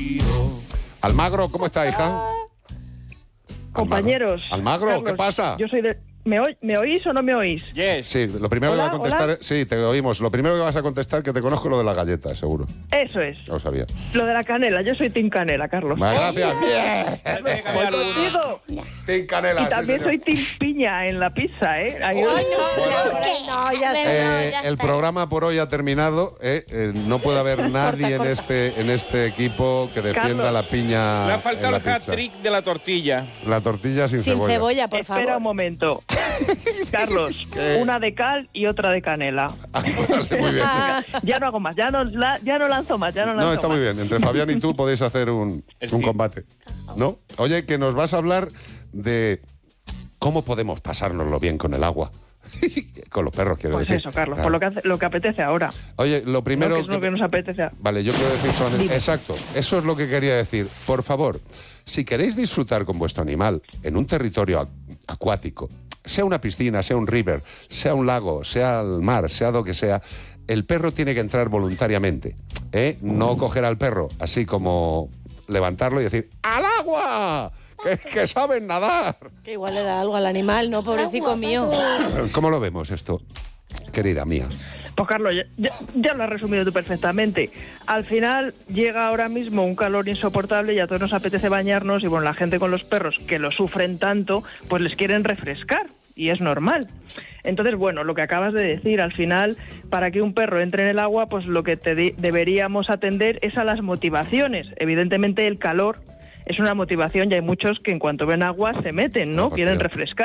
Almagro, ¿cómo está, hija? Compañeros. Almagro, Carlos, ¿qué pasa? Yo soy de... ¿Me oís o no me oís? Yes. Sí, lo primero Hola, que vas a contestar... hola. Sí, te oímos. Lo primero que vas a contestar, que te conozco lo de la galleta, seguro. Eso es. No lo sabía. Lo de la canela. Yo soy Team Canela, Carlos. Gracias. Bien. Tiene que Voy cambiar uno. contigo. Team Canela, Y sí, también señor. soy Team Piña en la pizza, ¿eh? Ahí- No, ya está. El programa por hoy ha terminado. No puede haber nadie en este equipo que defienda Carlos. la piña. Le ha en faltado la el pizza. hat-trick de la tortilla. La tortilla sin Sin cebolla, por Espera un favor. momento. Carlos, una de cal y otra de canela. Vale, muy bien. Ya no hago más, ya no lanzo más, ya no lanzo No, está más. muy bien. Entre Fabián y tú podéis hacer un Sí. combate. ¿No? Oye, que nos vas a hablar de cómo podemos pasárnoslo bien con el agua. Con los perros, quiero Pues decir. eso, Carlos, Claro. por lo que apetece ahora. Oye, lo primero... No, que es lo que nos apetece. Vale, yo quiero decir solamente... Dime. Exacto, eso es lo que quería decir. Por favor, si queréis disfrutar con vuestro animal en un territorio acuático, sea una piscina, sea un river, sea un lago, sea el mar, sea lo que sea, el perro tiene que entrar voluntariamente. No coger al perro así como levantarlo y decir ¡al agua! ¡Que saben nadar! Que igual le da algo al animal, ¿no? Pobrecito mío. ¿Cómo lo vemos esto, querida mía? Pues Carlos, ya lo has resumido tú perfectamente. Al final llega ahora mismo un calor insoportable y a todos nos apetece bañarnos y bueno, la gente con los perros que lo sufren tanto, pues les quieren refrescar y es normal. Entonces, bueno, lo que acabas de decir, al final, para que un perro entre en el agua, pues lo que deberíamos atender es a las motivaciones. Evidentemente el calor es una motivación y hay muchos que en cuanto ven agua se meten, ¿no? Fastidio. Quieren refrescar.